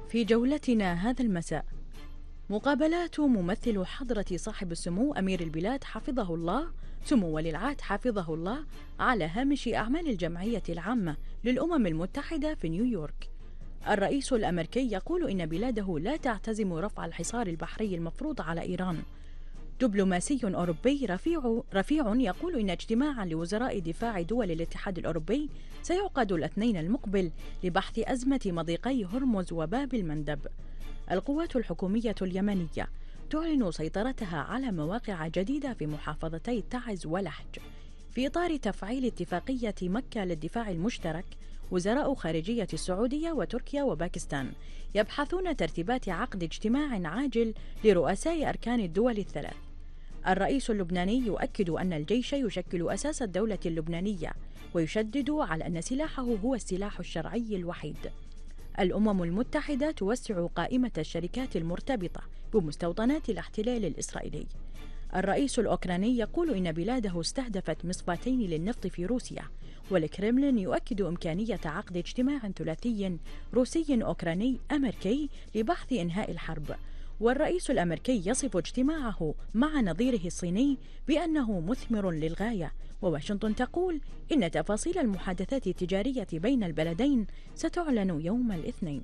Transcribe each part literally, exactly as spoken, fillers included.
في جولتنا هذا المساء، مقابلات ممثل حضرة صاحب السمو أمير البلاد حفظه الله سمو ولي العهد حفظه الله على هامش أعمال الجمعية العامة للأمم المتحدة في نيويورك. الرئيس الأمريكي يقول إن بلاده لا تعتزم رفع الحصار البحري المفروض على إيران. دبلوماسي أوروبي رفيع, رفيع يقول إن اجتماعا لوزراء دفاع دول الاتحاد الأوروبي سيعقد الاثنين المقبل لبحث أزمة مضيقي هرمز وباب المندب. القوات الحكومية اليمنية تعلن سيطرتها على مواقع جديدة في محافظتي تعز ولحج. في إطار تفعيل اتفاقية مكة للدفاع المشترك، وزراء خارجية السعودية وتركيا وباكستان يبحثون ترتيبات عقد اجتماع عاجل لرؤساء أركان الدول الثلاث. الرئيس اللبناني يؤكد أن الجيش يشكل أساس الدولة اللبنانية، ويشدد على أن سلاحه هو السلاح الشرعي الوحيد. الأمم المتحدة توسع قائمة الشركات المرتبطة بمستوطنات الاحتلال الإسرائيلي. الرئيس الأوكراني يقول إن بلاده استهدفت مصفاتين للنفط في روسيا، والكرملين يؤكد إمكانية عقد اجتماع ثلاثي روسي أوكراني أمريكي لبحث إنهاء الحرب. والرئيس الأمريكي يصف اجتماعه مع نظيره الصيني بأنه مثمر للغاية، وواشنطن تقول إن تفاصيل المحادثات التجارية بين البلدين ستعلن يوم الاثنين.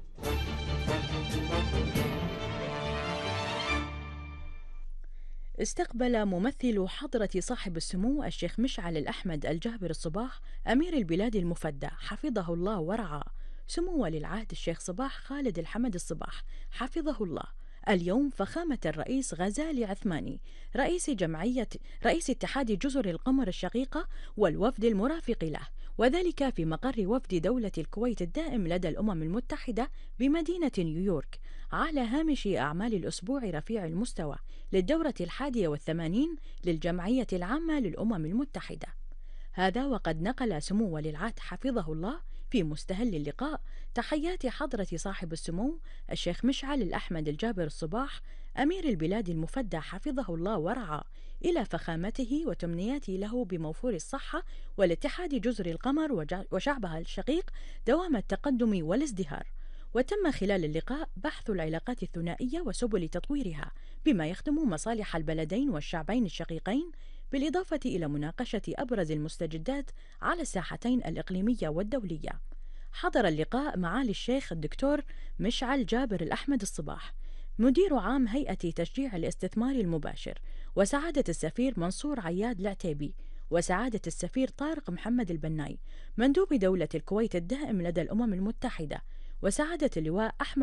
استقبل ممثل حضرة صاحب السمو الشيخ مشعل الأحمد الجابر الصباح أمير البلاد المفدى حفظه الله ورعاه سمو ولي العهد الشيخ صباح خالد الحمد الصباح حفظه الله اليوم فخامة الرئيس غزالي عثماني رئيس جمعية رئيس اتحاد جزر القمر الشقيقة والوفد المرافق له، وذلك في مقر وفد دولة الكويت الدائم لدى الأمم المتحدة بمدينة نيويورك، على هامش أعمال الأسبوع رفيع المستوى للدورة الحادية والثمانين للجمعية العامة للأمم المتحدة. هذا وقد نقل سمو ولي العهد حفظه الله في مستهل اللقاء تحيات حضرة صاحب السمو الشيخ مشعل الأحمد الجابر الصباح أمير البلاد المفدى حفظه الله ورعاه إلى فخامته، وتمنياته له بموفور الصحة والاتحاد جزر القمر وشعبها الشقيق دوام التقدم والازدهار. وتم خلال اللقاء بحث العلاقات الثنائية وسبل تطويرها بما يخدم مصالح البلدين والشعبين الشقيقين، بالإضافة إلى مناقشة أبرز المستجدات على الساحتين الإقليمية والدولية. حضر اللقاء معالي الشيخ الدكتور مشعل جابر الأحمد الصباح مدير عام هيئة تشجيع الاستثمار المباشر، وسعادة السفير منصور عياد العتيبي، وسعادة السفير طارق محمد البناي مندوب دولة الكويت الدائم لدى الأمم المتحدة، وسعادة اللواء أحمد